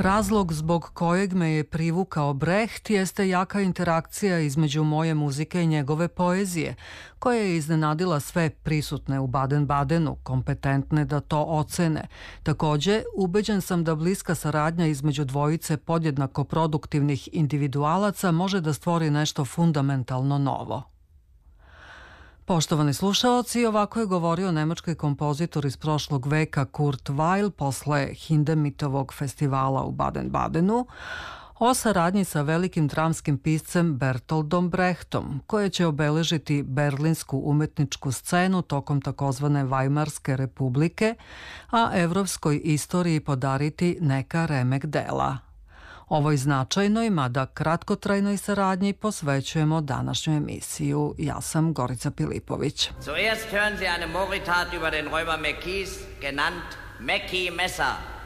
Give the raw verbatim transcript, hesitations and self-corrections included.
Razlog zbog kojeg me je privukao Brecht jeste jaka interakcija između moje muzike i njegove poezije, koja je iznenadila sve prisutne u Baden-Badenu, kompetentne da to ocene. Takođe, ubeđen sam da bliska saradnja između dvojice podjednako produktivnih individualaca može da stvori nešto fundamentalno novo. Poštovani slušaoci, ovako je govorio nemački kompozitor iz prošlog veka Kurt Weill posle Hindemitovog festivala u Baden-Badenu o saradnji sa velikim dramskim piscem Bertoldom Brechtom, koje će obeležiti berlinsku umetničku scenu tokom takozvane Vajmarske republike, a evropskoj istoriji podariti neka remek dela. Ovoj značajnoj, mada kratkotrajnoj saradnji posvećujemo današnju emisiju. Ja sam Gorica Pilipović. Zuerst hören Sie eine Mordtat über den Räuber Mekis, genannt Meki Messer.